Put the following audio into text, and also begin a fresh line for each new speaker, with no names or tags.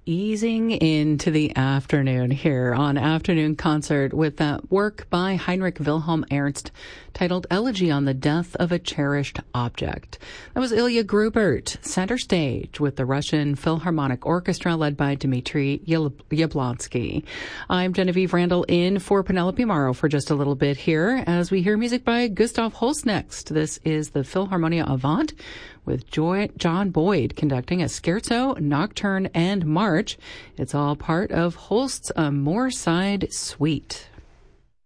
Easing into the afternoon here on Afternoon Concert with that work by Heinrich Wilhelm Ernst titled Elegy on the Death of a Cherished Object. That was Ilya Grubert, center stage with the Russian Philharmonic Orchestra led by Dmitry Yablonsky. I'm Genevieve Randall in for Penelope Morrow for just a little bit here as we hear music by Gustav Holst next. This is the Philharmonia Avant with John Boyd conducting a scherzo, nocturne, and march. It's all part of Holst's Moorside Suite.